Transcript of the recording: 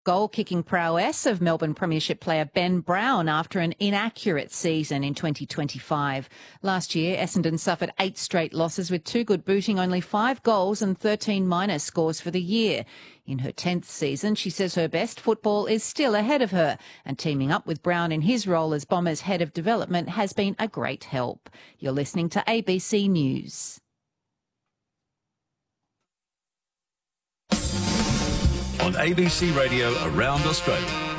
goal-kicking prowess of Melbourne Premiership player Ben Brown after an inaccurate season in 2025. Last year, Essendon suffered 8 straight losses with Too Good booting only 5 goals and 13 minus scores for the year. In her 10th season, she says her best football is still ahead of her, and teaming up with Brown in his role as Bombers Head of Development has been a great help. You're listening to ABC News. On ABC Radio around Australia.